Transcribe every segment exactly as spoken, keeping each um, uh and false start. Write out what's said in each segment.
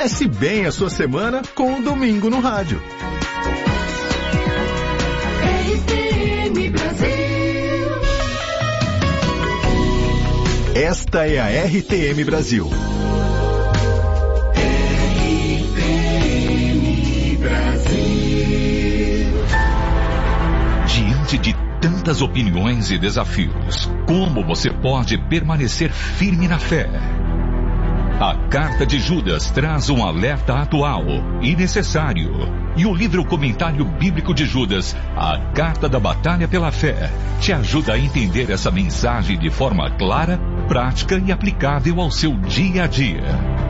Comece bem a sua semana com o Domingo no Rádio. R T M Brasil. Esta é a R T M Brasil. R T M Brasil. Diante de tantas opiniões e desafios, como você pode permanecer firme na fé? A Carta de Judas traz um alerta atual e necessário. E o livro Comentário Bíblico de Judas, a Carta da Batalha pela Fé, te ajuda a entender essa mensagem de forma clara, prática e aplicável ao seu dia a dia.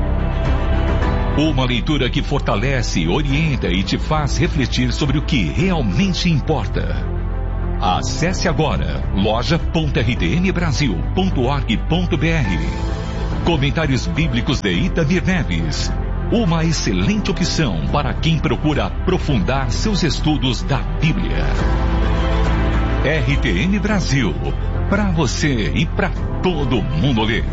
Uma leitura que fortalece, orienta e te faz refletir sobre o que realmente importa. Acesse agora loja ponto r t m brasil ponto org ponto b r. Comentários Bíblicos de Itamir Neves. Uma excelente opção para quem procura aprofundar seus estudos da Bíblia. R T M Brasil. Para você e para todo mundo ler.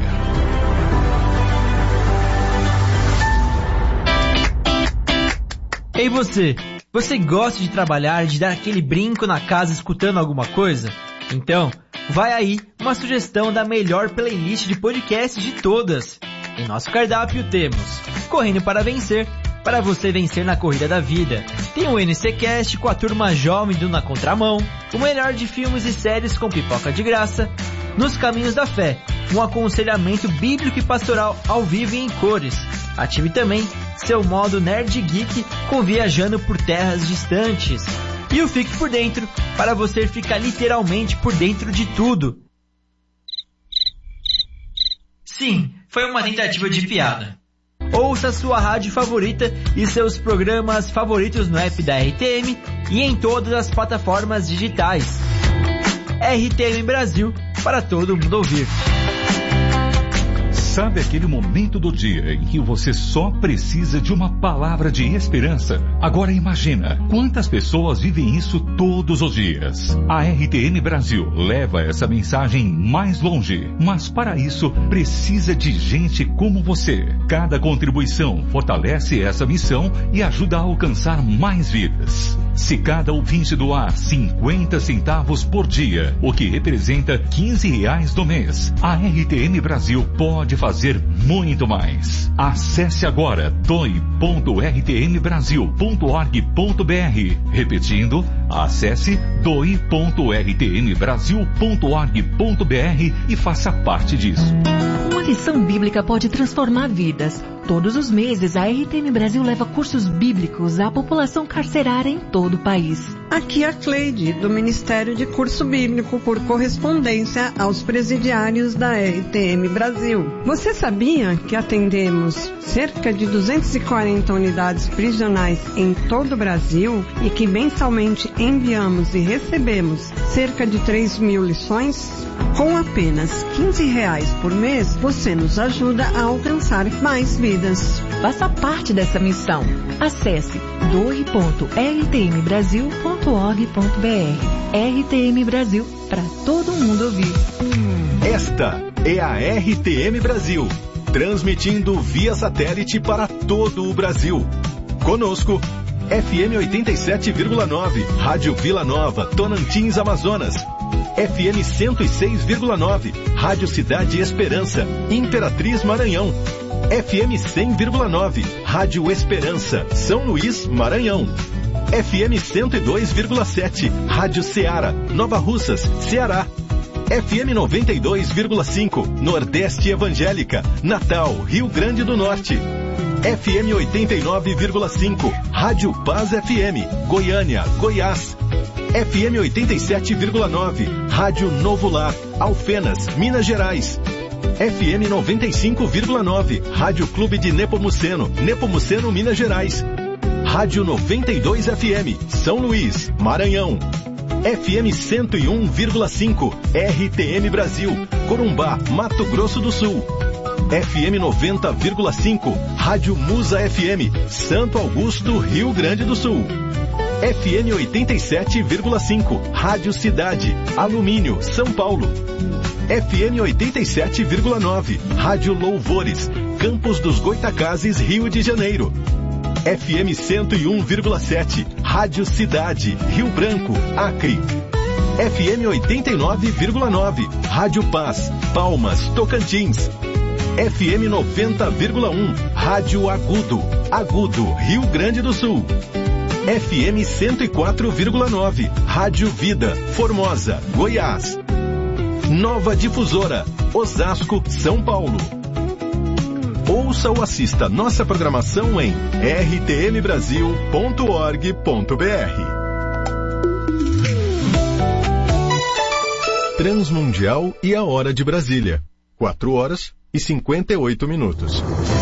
Ei você, você gosta de trabalhar, de dar aquele brinco na casa escutando alguma coisa? Então, vai aí uma sugestão da melhor playlist de podcasts de todas. Em nosso cardápio temos Correndo para Vencer, para você vencer na corrida da vida. Tem o N C Cast com a turma jovem do Na Contramão, o melhor de filmes e séries com pipoca de graça. Nos Caminhos da Fé, um aconselhamento bíblico e pastoral ao vivo e em cores. Ative também seu modo Nerd Geek com Viajando por Terras Distantes. E o Fique por Dentro, para você ficar literalmente por dentro de tudo. Sim, foi uma tentativa de piada. Ouça sua rádio favorita e seus programas favoritos no app da R T M e em todas as plataformas digitais. R T M Brasil, para todo mundo ouvir. Sabe aquele momento do dia em que você só precisa de uma palavra de esperança? Agora imagina quantas pessoas vivem isso todos os dias. A R T M Brasil leva essa mensagem mais longe, mas para isso precisa de gente como você. Cada contribuição fortalece essa missão e ajuda a alcançar mais vidas. Se cada ouvinte doar cinquenta centavos por dia, o que representa quinze reais do mês, a R T M Brasil pode fazer muito mais. Acesse agora doe ponto r t m brasil ponto org ponto b r. Repetindo, acesse doe ponto r t m brasil ponto org ponto b r e faça parte disso. Uma lição bíblica pode transformar vidas. Todos os meses, a R T M Brasil leva cursos bíblicos à população carcerária em todo o país. Aqui a Cleide, do Ministério de Curso Bíblico por Correspondência aos presidiários da R T M Brasil. Você sabia que atendemos cerca de duzentas e quarenta unidades prisionais em todo o Brasil e que mensalmente enviamos e recebemos cerca de três mil lições? Com apenas quinze reais por mês, você nos ajuda a alcançar mais vidas. Faça parte dessa missão. Acesse doe ponto r t m brasil ponto org ponto b r. R T M Brasil, para todo mundo ouvir. Esta é a R T M Brasil, transmitindo via satélite para todo o Brasil. Conosco, F M oitenta e sete vírgula nove, Rádio Vila Nova, Tonantins, Amazonas. F M cento e seis vírgula nove, Rádio Cidade Esperança, Imperatriz, Maranhão. F M cem vírgula nove, Rádio Esperança, São Luís, Maranhão. F M cento e dois vírgula sete, Rádio Ceará, Nova Russas, Ceará. F M noventa e dois vírgula cinco, Nordeste Evangélica, Natal, Rio Grande do Norte. F M oitenta e nove vírgula cinco, Rádio Paz F M, Goiânia, Goiás. F M oitenta e sete vírgula nove, Rádio Novo Lar, Alfenas, Minas Gerais. F M noventa e cinco vírgula nove, Rádio Clube de Nepomuceno, Nepomuceno, Minas Gerais. Rádio noventa e dois F M, São Luís, Maranhão. F M cento e um vírgula cinco, R T M Brasil, Corumbá, Mato Grosso do Sul. F M noventa vírgula cinco, Rádio Musa F M, Santo Augusto, Rio Grande do Sul. F M oitenta e sete vírgula cinco, Rádio Cidade, Alumínio, São Paulo. F M oitenta e sete vírgula nove, Rádio Louvores, Campos dos Goitacazes, Rio de Janeiro. F M cento e um vírgula sete, Rádio Cidade, Rio Branco, Acre. F M oitenta e nove vírgula nove, Rádio Paz, Palmas, Tocantins. F M noventa vírgula um, Rádio Agudo, Agudo, Rio Grande do Sul. F M cento e quatro vírgula nove, Rádio Vida, Formosa, Goiás. Nova Difusora, Osasco, São Paulo. Ouça ou assista nossa programação em r t m brasil ponto org ponto b r. Transmundial e a Hora de Brasília. quatro horas e cinquenta e oito minutos.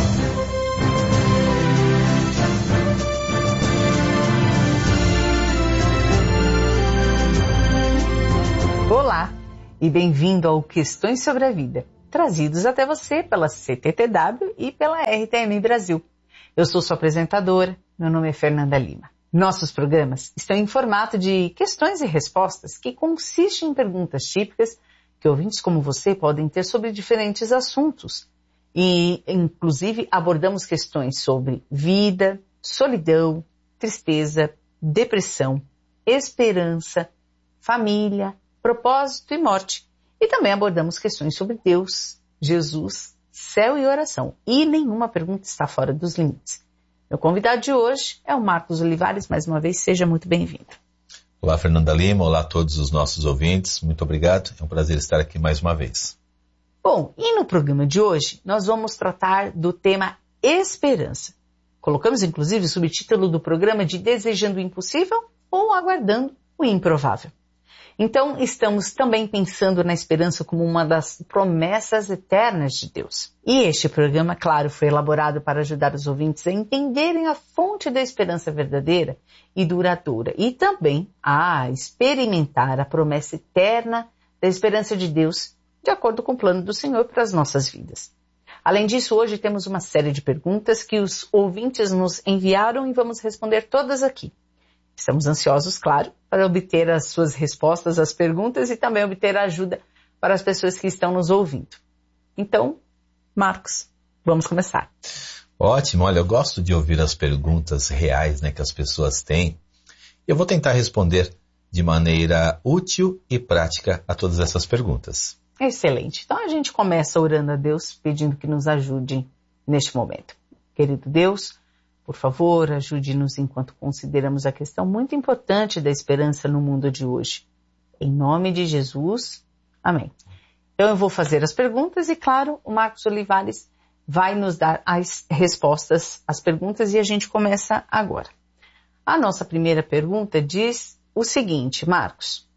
Olá e bem-vindo ao Questões sobre a Vida, trazidos até você pela C T T W e pela R T M Brasil. Eu sou sua apresentadora, meu nome é Fernanda Lima. Nossos programas estão em formato de questões e respostas, que consistem em perguntas típicas que ouvintes como você podem ter sobre diferentes assuntos. E, inclusive, abordamos questões sobre vida, solidão, tristeza, depressão, esperança, família, propósito e morte. E também abordamos questões sobre Deus, Jesus, céu e oração. E nenhuma pergunta está fora dos limites. Meu convidado de hoje é o Marcos Olivares. Mais uma vez, seja muito bem-vindo. Olá, Fernanda Lima. Olá a todos os nossos ouvintes. Muito obrigado. É um prazer estar aqui mais uma vez. Bom, e no programa de hoje, nós vamos tratar do tema esperança. Colocamos, inclusive, o subtítulo do programa de Desejando o Impossível ou Aguardando o Improvável. Então, estamos também pensando na esperança como uma das promessas eternas de Deus. E este programa, claro, foi elaborado para ajudar os ouvintes a entenderem a fonte da esperança verdadeira e duradoura e também a experimentar a promessa eterna da esperança de Deus de acordo com o plano do Senhor para as nossas vidas. Além disso, hoje temos uma série de perguntas que os ouvintes nos enviaram e vamos responder todas aqui. Estamos ansiosos, claro, para obter as suas respostas às perguntas e também obter ajuda para as pessoas que estão nos ouvindo. Então, Marcos, vamos começar. Ótimo, olha, eu gosto de ouvir as perguntas reais, né, que as pessoas têm. Eu vou tentar responder de maneira útil e prática a todas essas perguntas. Excelente. Então a gente começa orando a Deus, pedindo que nos ajude neste momento. Querido Deus, por favor, ajude-nos enquanto consideramos a questão muito importante da esperança no mundo de hoje. Em nome de Jesus, amém. Então eu vou fazer as perguntas e, claro, o Marcos Olivares vai nos dar as respostas às perguntas e a gente começa agora. A nossa primeira pergunta diz o seguinte, Marcos.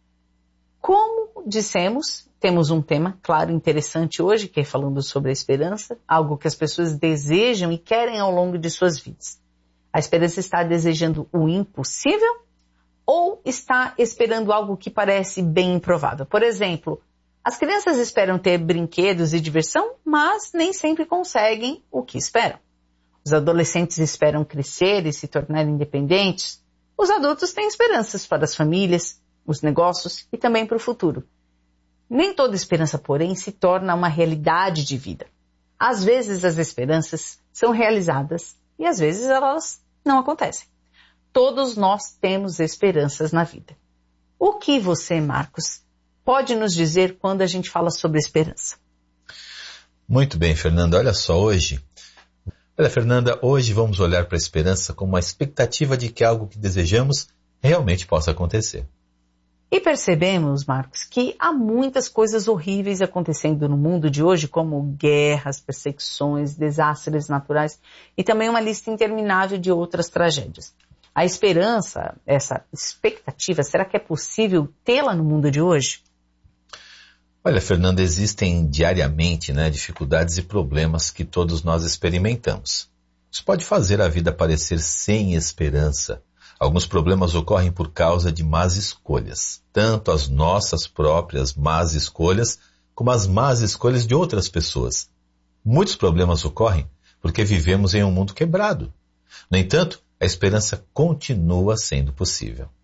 Como dissemos, temos um tema, claro, interessante hoje, que é falando sobre a esperança, algo que as pessoas desejam e querem ao longo de suas vidas. A esperança está desejando o impossível ou está esperando algo que parece bem improvável? Por exemplo, as crianças esperam ter brinquedos e diversão, mas nem sempre conseguem o que esperam. Os adolescentes esperam crescer e se tornar independentes. Os adultos têm esperanças para as famílias, os negócios e também para o futuro. Nem toda esperança, porém, se torna uma realidade de vida. Às vezes as esperanças são realizadas e às vezes elas não acontecem. Todos nós temos esperanças na vida. O que você, Marcos, pode nos dizer quando a gente fala sobre esperança? Muito bem, Fernanda. Olha só, hoje... Olha, Fernanda, hoje vamos olhar para a esperança como uma expectativa de que algo que desejamos realmente possa acontecer. E percebemos, Marcos, que há muitas coisas horríveis acontecendo no mundo de hoje, como guerras, perseguições, desastres naturais e também uma lista interminável de outras tragédias. A esperança, essa expectativa, será que é possível tê-la no mundo de hoje? Olha, Fernanda, existem diariamente, né, dificuldades e problemas que todos nós experimentamos. Isso pode fazer a vida parecer sem esperança. Alguns problemas ocorrem por causa de más escolhas, tanto as nossas próprias más escolhas, como as más escolhas de outras pessoas. Muitos problemas ocorrem porque vivemos em um mundo quebrado. No entanto, a esperança continua sendo possível.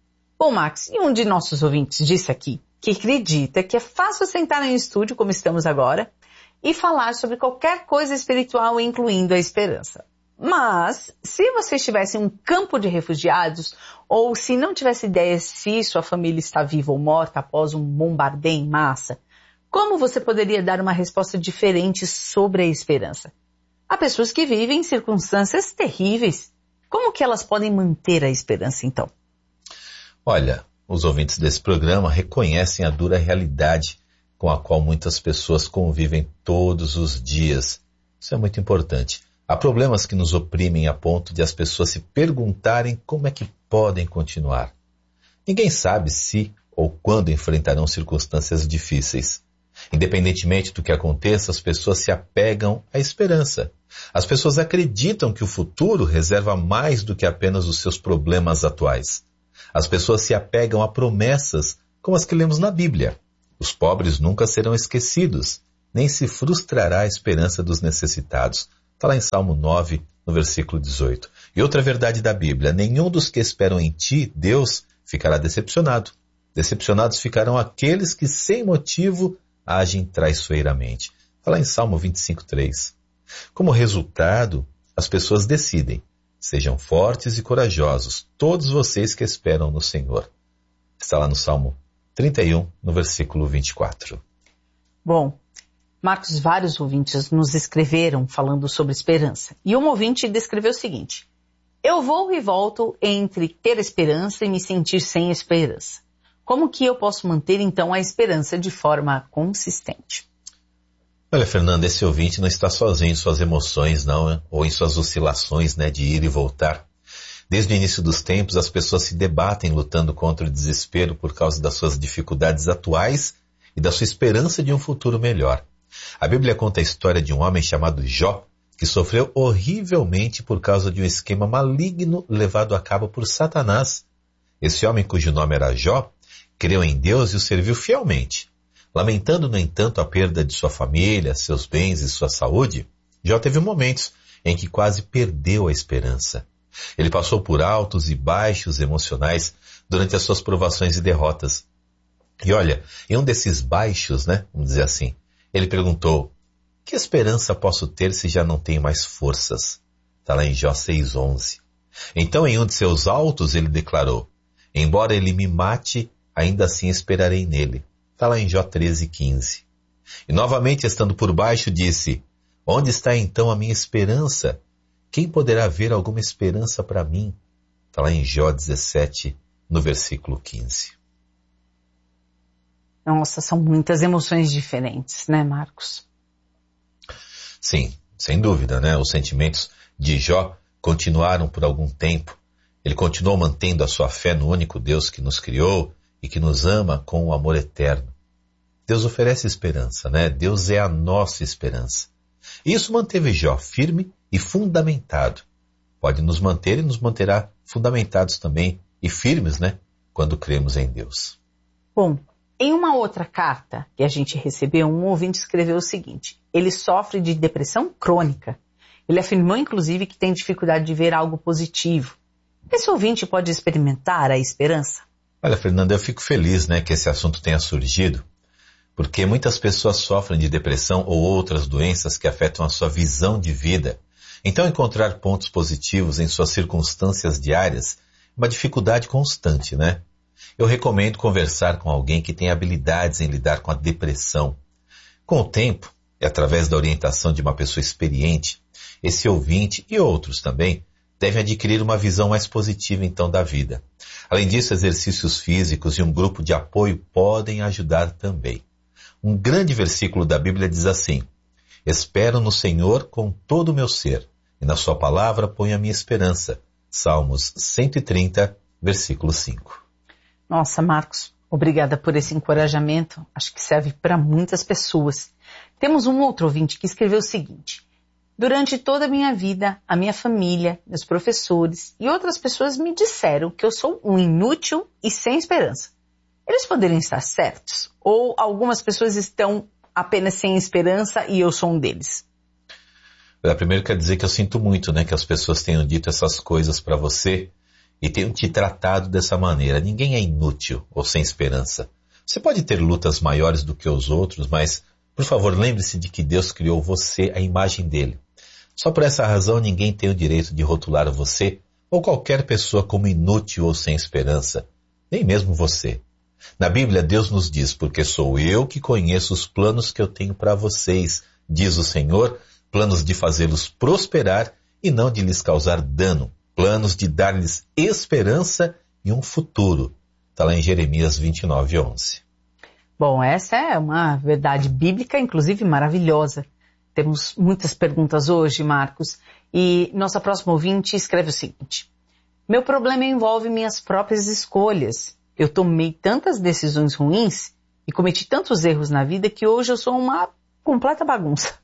Bom, Max, e um de nossos ouvintes disse aqui que acredita que é fácil sentar em um estúdio, como estamos agora, e falar sobre qualquer coisa espiritual, incluindo a esperança. Mas, se você estivesse em um campo de refugiados, ou se não tivesse ideia se sua família está viva ou morta após um bombardeio em massa, como você poderia dar uma resposta diferente sobre a esperança? Há pessoas que vivem em circunstâncias terríveis. Como que elas podem manter a esperança, então? Olha, os ouvintes desse programa reconhecem a dura realidade com a qual muitas pessoas convivem todos os dias. Isso é muito importante. Há problemas que nos oprimem a ponto de as pessoas se perguntarem como é que podem continuar. Ninguém sabe se ou quando enfrentarão circunstâncias difíceis. Independentemente do que aconteça, as pessoas se apegam à esperança. As pessoas acreditam que o futuro reserva mais do que apenas os seus problemas atuais. As pessoas se apegam a promessas como as que lemos na Bíblia. Os pobres nunca serão esquecidos, nem se frustrará a esperança dos necessitados. Está lá em Salmo nove, no versículo dezoito. E outra verdade da Bíblia, nenhum dos que esperam em ti, Deus, ficará decepcionado. Decepcionados ficarão aqueles que, sem motivo, agem traiçoeiramente. Está lá em Salmo vinte e cinco, três. Como resultado, as pessoas decidem. Sejam fortes e corajosos, todos vocês que esperam no Senhor. Está lá no Salmo trinta e um, no versículo vinte e quatro. Bom, Marcos, vários ouvintes nos escreveram falando sobre esperança. E um ouvinte descreveu o seguinte: eu vou e volto entre ter esperança e me sentir sem esperança. Como que eu posso manter, então, a esperança de forma consistente? Olha, Fernanda, esse ouvinte não está sozinho em suas emoções, não, né? Ou em suas oscilações, né, de ir e voltar. Desde o início dos tempos, as pessoas se debatem lutando contra o desespero por causa das suas dificuldades atuais e da sua esperança de um futuro melhor. A Bíblia conta a história de um homem chamado Jó, que sofreu horrivelmente por causa de um esquema maligno levado a cabo por Satanás. Esse homem, cujo nome era Jó, creu em Deus e o serviu fielmente. Lamentando, no entanto, a perda de sua família, seus bens e sua saúde, Jó teve momentos em que quase perdeu a esperança. Ele passou por altos e baixos emocionais durante as suas provações e derrotas. E olha, em um desses baixos, né, vamos dizer assim, ele perguntou: que esperança posso ter se já não tenho mais forças? Está lá em Jó seis, onze. Então, em um de seus altos, ele declarou: embora ele me mate, ainda assim esperarei nele. Está lá em Jó treze, quinze. E novamente, estando por baixo, disse: onde está então a minha esperança? Quem poderá ver alguma esperança para mim? Está lá em Jó dezessete, no versículo quinze. Nossa, são muitas emoções diferentes, né, Marcos? Sim, sem dúvida, né? Os sentimentos de Jó continuaram por algum tempo. Ele continuou mantendo a sua fé no único Deus que nos criou e que nos ama com o amor eterno. Deus oferece esperança, né? Deus é a nossa esperança. E isso manteve Jó firme e fundamentado. Pode nos manter e nos manterá fundamentados também e firmes, né? Quando cremos em Deus. Bom, em uma outra carta que a gente recebeu, um ouvinte escreveu o seguinte: ele sofre de depressão crônica. Ele afirmou, inclusive, que tem dificuldade de ver algo positivo. Esse ouvinte pode experimentar a esperança? Olha, Fernanda, eu fico feliz, né, que esse assunto tenha surgido, porque muitas pessoas sofrem de depressão ou outras doenças que afetam a sua visão de vida. Então, encontrar pontos positivos em suas circunstâncias diárias é uma dificuldade constante, né? Eu recomendo conversar com alguém que tem habilidades em lidar com a depressão. Com o tempo, e através da orientação de uma pessoa experiente, esse ouvinte e outros também devem adquirir uma visão mais positiva então da vida. Além disso, exercícios físicos e um grupo de apoio podem ajudar também. Um grande versículo da Bíblia diz assim: espero no Senhor com todo o meu ser, e na sua palavra ponho a minha esperança. Salmos cento e trinta, versículo cinco. Nossa, Marcos, obrigada por esse encorajamento. Acho que serve para muitas pessoas. Temos um outro ouvinte que escreveu o seguinte: durante toda a minha vida, a minha família, meus professores e outras pessoas me disseram que eu sou um inútil e sem esperança. Eles poderiam estar certos? Ou algumas pessoas estão apenas sem esperança e eu sou um deles? Eu primeiro quero dizer que eu sinto muito, né, que as pessoas tenham dito essas coisas para você. e tenho te tratado dessa maneira. Ninguém é inútil ou sem esperança. Você pode ter lutas maiores do que os outros, mas, por favor, lembre-se de que Deus criou você à imagem dele. Só por essa razão ninguém tem o direito de rotular você ou qualquer pessoa como inútil ou sem esperança, nem mesmo você. Na Bíblia, Deus nos diz, porque sou eu que conheço os planos que eu tenho para vocês, diz o Senhor, planos de fazê-los prosperar e não de lhes causar dano, planos de dar-lhes esperança e um futuro. Está lá em Jeremias vinte e nove, onze. Bom, essa é uma verdade bíblica, inclusive maravilhosa. Temos muitas perguntas hoje, Marcos, e nossa próxima ouvinte escreve o seguinte: meu problema envolve minhas próprias escolhas. Eu tomei tantas decisões ruins e cometi tantos erros na vida que hoje eu sou uma completa bagunça.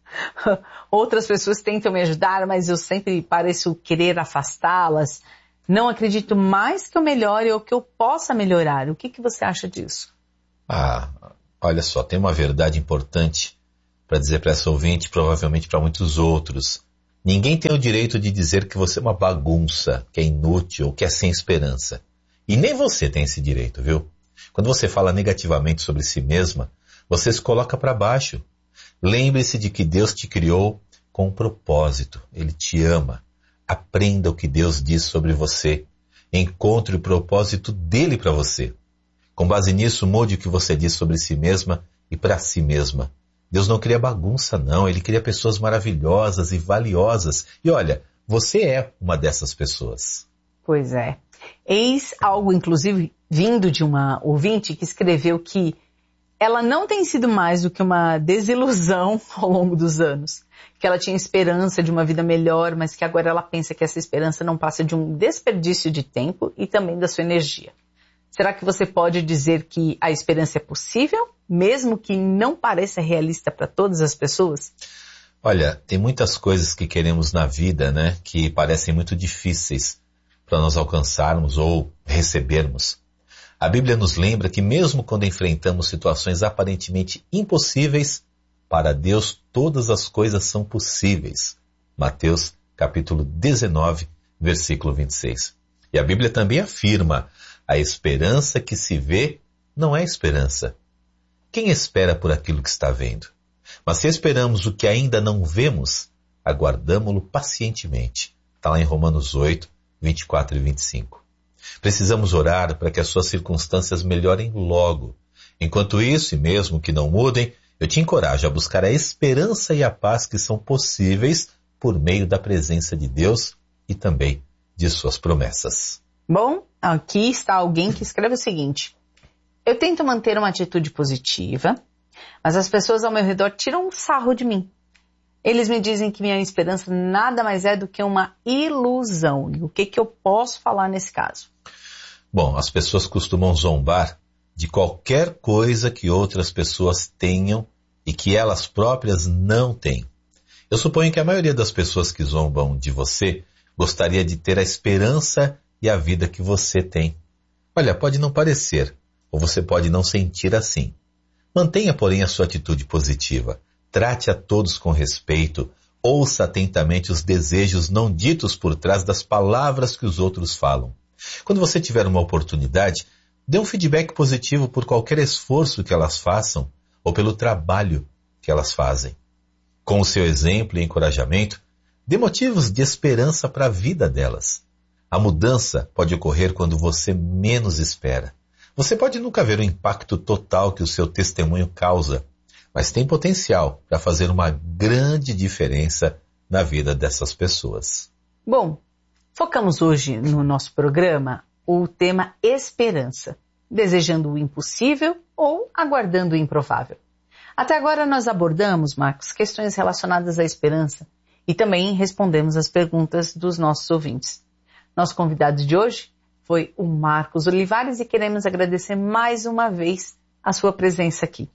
Outras pessoas tentam me ajudar, mas eu sempre pareço querer afastá-las. Não acredito mais que eu melhore ou que eu possa melhorar. O que, que você acha disso? Ah, olha só, tem uma verdade importante para dizer para essa ouvinte, provavelmente para muitos outros. Ninguém tem o direito de dizer que você é uma bagunça, que é inútil ou que é sem esperança. E nem você tem esse direito, viu? Quando você fala negativamente sobre si mesma, você se coloca para baixo. Lembre-se de que Deus te criou com um propósito. Ele te ama. Aprenda o que Deus diz sobre você. Encontre o propósito dele para você. Com base nisso, mude o que você diz sobre si mesma e para si mesma. Deus não cria bagunça, não. Ele cria pessoas maravilhosas e valiosas. E olha, você é uma dessas pessoas. Pois é. Eis algo, inclusive, vindo de uma ouvinte que escreveu que ela não tem sido mais do que uma desilusão ao longo dos anos. Que ela tinha esperança de uma vida melhor, mas que agora ela pensa que essa esperança não passa de um desperdício de tempo e também da sua energia. Será que você pode dizer que a esperança é possível, mesmo que não pareça realista para todas as pessoas? Olha, tem muitas coisas que queremos na vida, né, que parecem muito difíceis para nós alcançarmos ou recebermos. A Bíblia nos lembra que mesmo quando enfrentamos situações aparentemente impossíveis, para Deus todas as coisas são possíveis. Mateus capítulo dezenove, versículo vinte e seis. E a Bíblia também afirma: a esperança que se vê não é esperança. Quem espera por aquilo que está vendo? Mas se esperamos o que ainda não vemos, aguardamo-lo pacientemente. Está lá em Romanos oito, vinte e quatro e vinte e cinco. Precisamos orar para que as suas circunstâncias melhorem logo. Enquanto isso, e mesmo que não mudem, eu te encorajo a buscar a esperança e a paz que são possíveis por meio da presença de Deus e também de suas promessas. Bom, aqui está alguém que escreve o seguinte: eu tento manter uma atitude positiva, mas as pessoas ao meu redor tiram um sarro de mim. Eles me dizem que minha esperança nada mais é do que uma ilusão. E o que, que eu posso falar nesse caso? Bom, as pessoas costumam zombar de qualquer coisa que outras pessoas tenham e que elas próprias não têm. Eu suponho que a maioria das pessoas que zombam de você gostaria de ter a esperança e a vida que você tem. Olha, pode não parecer, ou você pode não sentir assim. Mantenha, porém, a sua atitude positiva. Trate a todos com respeito. Ouça atentamente os desejos não ditos por trás das palavras que os outros falam. Quando você tiver uma oportunidade, dê um feedback positivo por qualquer esforço que elas façam ou pelo trabalho que elas fazem. Com o seu exemplo e encorajamento, dê motivos de esperança para a vida delas. A mudança pode ocorrer quando você menos espera. Você pode nunca ver o impacto total que o seu testemunho causa, mas tem potencial para fazer uma grande diferença na vida dessas pessoas. Bom, focamos hoje no nosso programa o tema esperança, desejando o impossível ou aguardando o improvável. Até agora nós abordamos, Marcos, questões relacionadas à esperança e também respondemos as perguntas dos nossos ouvintes. Nosso convidado de hoje foi o Marcos Olivares e queremos agradecer mais uma vez a sua presença aqui.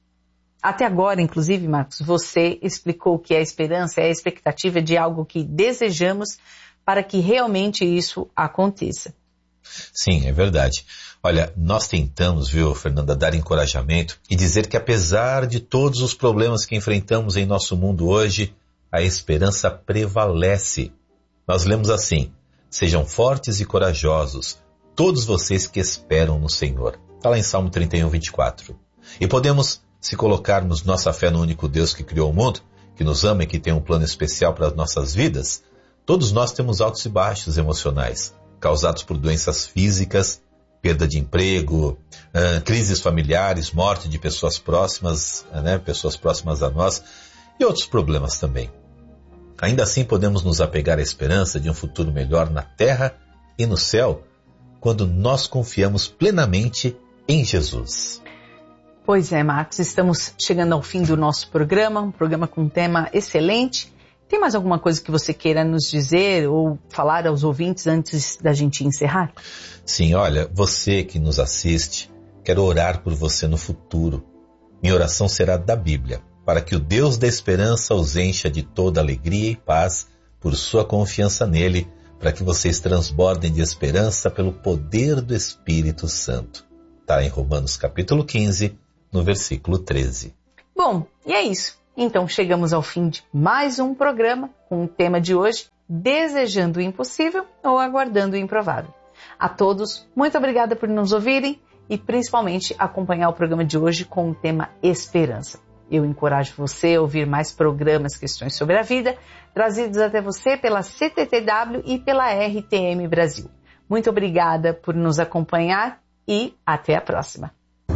Até agora, inclusive, Marcos, você explicou que a esperança é a expectativa de algo que desejamos para que realmente isso aconteça. Sim, é verdade. Olha, nós tentamos, viu, Fernanda, dar encorajamento e dizer que apesar de todos os problemas que enfrentamos em nosso mundo hoje, a esperança prevalece. Nós lemos assim: Sejam fortes e corajosos, todos vocês que esperam no Senhor. Está lá em Salmo trinta e um, vinte e quatro. E podemos, se colocarmos nossa fé no único Deus que criou o mundo, que nos ama e que tem um plano especial para as nossas vidas, todos nós temos altos e baixos emocionais, causados por doenças físicas, perda de emprego, uh, crises familiares, morte de pessoas próximas, uh, né, pessoas próximas a nós, e outros problemas também. Ainda assim podemos nos apegar à esperança de um futuro melhor na terra e no céu, quando nós confiamos plenamente em Jesus. Pois é, Marcos, estamos chegando ao fim do nosso programa, um programa com um tema excelente. Tem mais alguma coisa que você queira nos dizer ou falar aos ouvintes antes da gente encerrar? Sim, olha, você que nos assiste, quero orar por você no futuro. Minha oração será da Bíblia, para que o Deus da esperança os encha de toda alegria e paz por sua confiança nele, para que vocês transbordem de esperança pelo poder do Espírito Santo. Está em Romanos capítulo quinze, no versículo treze. Bom, e é isso. Então chegamos ao fim de mais um programa com o tema de hoje, Desejando o Impossível ou Aguardando o Improvável. A todos, muito obrigada por nos ouvirem e principalmente acompanhar o programa de hoje com o tema Esperança. Eu encorajo você a ouvir mais programas Questões sobre a Vida, trazidos até você pela C T T W e pela R T M Brasil. Muito obrigada por nos acompanhar e até a próxima.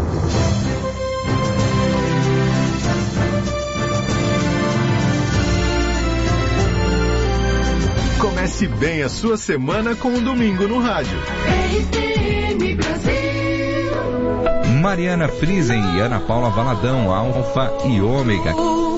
Comece bem a sua semana com um domingo no rádio. R T M Brasil. Mariana Friesen e Ana Paula Valadão, Alfa e Ômega.